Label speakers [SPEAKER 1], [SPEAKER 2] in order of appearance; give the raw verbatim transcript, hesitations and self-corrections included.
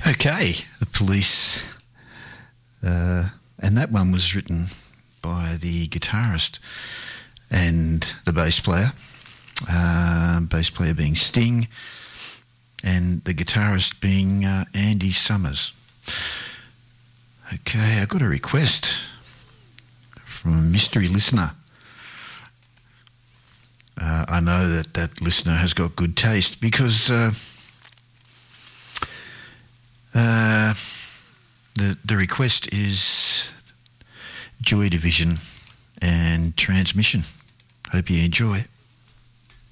[SPEAKER 1] Okay, The Police. Uh, and that one was written by the guitarist and the bass player. Uh, bass player being Sting and the guitarist being uh, Andy Summers. Okay, I got a request from a mystery listener. Uh, I know that that listener has got good taste because uh, uh, the the request is Joy Division and Transmission. Hope you enjoy.